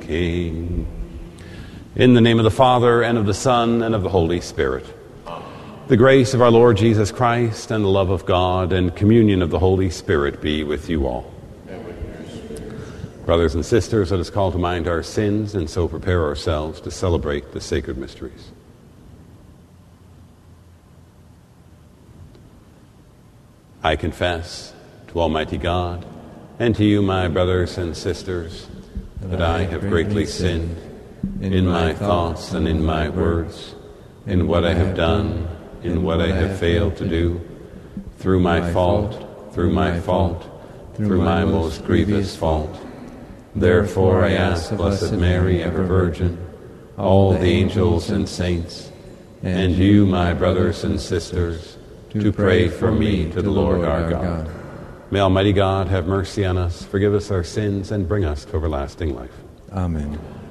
King. In the name of the Father, and of the Son, and of the Holy Spirit. The grace of our Lord Jesus Christ, and the love of God, and communion of the Holy Spirit be with you all. Brothers and sisters, let us call to mind our sins, and so prepare ourselves to celebrate the sacred mysteries. I confess to Almighty God, and to you, my brothers and sisters, that I have greatly sinned in my thoughts and in my words, in what I have done, in what I have failed to do, through my fault, through my most grievous fault. Therefore I ask Blessed Mary, ever Virgin, all the angels and saints, and you, my brothers and sisters, to pray for me to the Lord our God. May Almighty God have mercy on us, forgive us our sins, and bring us to everlasting life. Amen.